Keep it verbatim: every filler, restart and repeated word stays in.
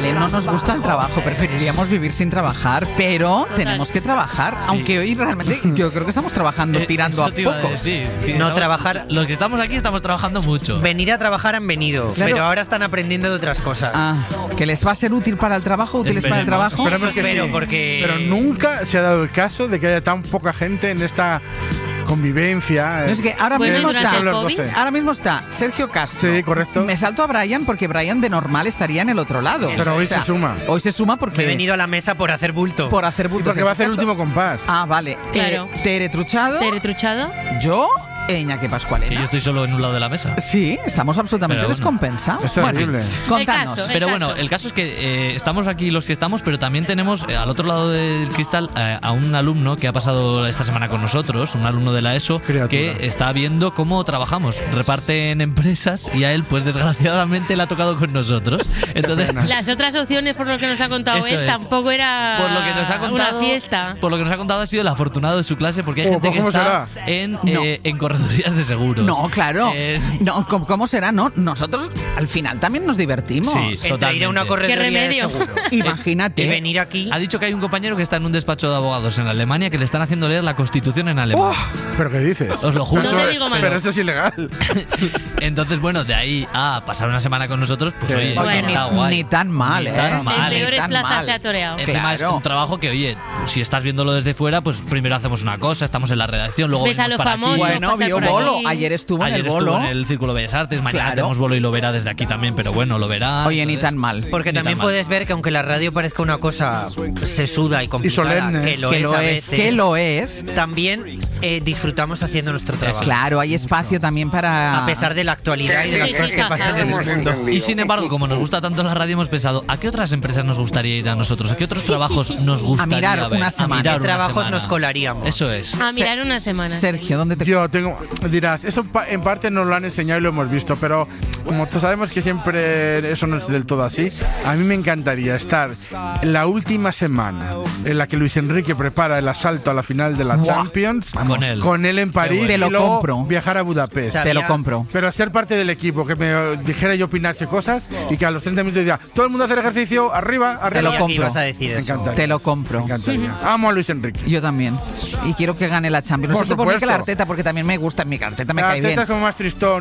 Vale, no nos gusta el trabajo, preferiríamos vivir sin trabajar, pero Total. tenemos que trabajar. Sí. Aunque hoy realmente yo creo que estamos trabajando Eh, tirando eso a te iba pocos. decir. Sí, No estamos- trabajar. Los que estamos aquí estamos trabajando mucho. Venir a trabajar han venido, Claro. pero ahora están aprendiendo de otras cosas. Ah, ¿que les va a ser útil para el trabajo, útiles para el Esperemos. trabajo? Esperemos que Espero, sí. porque- Pero nunca se ha dado el caso de que haya tan poca gente en esta convivencia. No, es que ahora Bueno, mismo durante está, el Los COVID, doce. ahora mismo está Sergio Castro. Sí, correcto. Me salto a Brian porque Brian de normal estaría en el otro lado. Pero hoy se suma. Hoy se suma Me porque he venido a la mesa por hacer bulto. por hacer Y bultos. porque va a hacer el Castro. último compás. Ah, vale. Claro. Eh, Tere Truchado. Tere Truchado. Yo, e Iñaki Pascualena. Que yo estoy solo en un lado de la mesa. Sí, estamos absolutamente Pero bueno. descompensados. Es terrible. contanos. El caso, Pero el bueno, caso. el caso es que eh, estamos aquí los que estamos, pero también tenemos eh, al otro lado del cristal eh, a un alumno que ha pasado esta semana con nosotros, un alumno de la ESO, Criatura. que está viendo cómo trabajamos. Reparten empresas y a él, pues desgraciadamente, le ha tocado con nosotros. Entonces, pena. Las otras opciones, por lo que nos ha contado Eso él, es. tampoco era por lo que nos ha contado, una fiesta. por lo que nos ha contado ha sido el afortunado de su clase, porque hay Oh, gente que ¿cómo está será? en, No. eh, en corredurías de seguros. No, claro. Eh, No, ¿cómo, cómo será? No, nosotros al final también nos divertimos. Sí, Entre totalmente. ir a una correduría ¿Qué de remedio? seguros Imagínate. y venir aquí. Ha dicho que hay un compañero que está en un despacho de abogados en Alemania que le están haciendo leer la Constitución en alemán. Oh, ¿pero qué dices? Os lo juro. No Pero te eso- digo más. Pero eso es ilegal. Entonces, bueno, de ahí a pasar una semana con nosotros, pues Sí. oye, Bueno. está ni, guay. ni tan mal, Ni ¿eh? tan mal. En Ni peores tan plazas mal. se ha toreado. Encima es Claro. un trabajo que, oye, si estás viéndolo desde fuera, pues primero hacemos una cosa, estamos en la redacción, luego Ves a venimos los para aquí. famosos. Bueno, pasar vio por bolo. aquí. Ayer estuvo Ayer en el bolo. estuvo en el Círculo Bellas Artes, mañana Claro. tenemos bolo y lo verá desde aquí también, pero bueno, lo verá. Oye, ni entonces- tan mal. Porque Ni también tan mal. puedes ver que aunque la radio parezca una cosa sesuda y complicada, solemne. que lo que es lo a es, veces, que lo es. también eh, disfrutamos haciendo nuestro trabajo. Claro, hay espacio también para... A pesar de la actualidad y de las Sí, cosas sí, que sí, pasan en el claro. mundo. Y sin embargo, como nos gusta tanto la radio, hemos pensado, ¿a qué otras empresas nos gustaría ir a nosotros? ¿A qué otros trabajos nos gustaría mirar ver? una semana. A mirar ¿Qué una trabajos semana. nos colaríamos? Eso es. A mirar una semana. Sergio, ¿dónde te... Yo tengo, dirás, eso pa- en parte nos lo han enseñado y lo hemos visto, pero como tú sabemos que siempre eso no es del todo así, a mí me encantaría estar la última semana en la que Luis Enrique prepara el asalto a la final de la Buah. Champions, Con él. con él en París bueno. Te lo y luego compro. viajar a Budapest. O sea, Te lo había- compro. Pero ser parte del equipo, que me dijera y opinase cosas y que a los treinta minutos diga, todo el mundo hacer ejercicio, arriba, Te arriba. lo Sabía que compro. ibas a decir Me eso. encantaría. Te lo compro. Me encantaría. Amo a Luis Enrique. Yo también. Y quiero que gane la Champions. Por No sé por qué supuesto. la Arteta, porque también me gusta. Mi Arteta me cae Arteta bien. es como más tristón.